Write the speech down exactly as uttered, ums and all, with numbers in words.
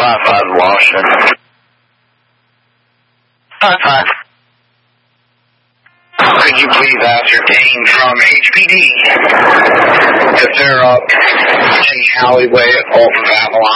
five five Washington. five five. Could you please ascertain from H P D if they're up in the alleyway off of Avalon?